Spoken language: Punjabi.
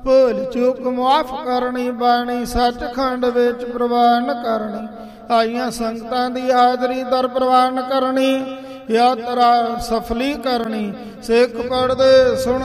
ਭੁੱਲ ਚੁੱਕ ਮੁਆਫ ਕਰਨੀ, ਬਾਣੀ ਸੱਚਖੰਡ ਵਿੱਚ ਪ੍ਰਵਾਨ ਕਰਨੀ। ਆਈਆਂ ਸੰਗਤਾਂ ਦੀ ਹਾਜ਼ਰੀ ਦਰ ਪ੍ਰਵਾਨ ਕਰਨੀ, ਯਾਤਰਾ ਸਫਲੀ ਕਰਨੀ। ਸਿੱਖ ਪੜ੍ਹਦੇ ਸੁਣ